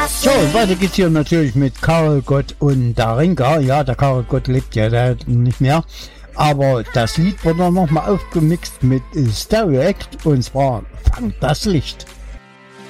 So, weiter geht's hier natürlich mit Karel Gott und Darinka. Ja, der Karel Gott lebt ja nicht mehr. Aber das Lied wurde nochmal aufgemixt mit Stereo Act und zwar Fang das Licht.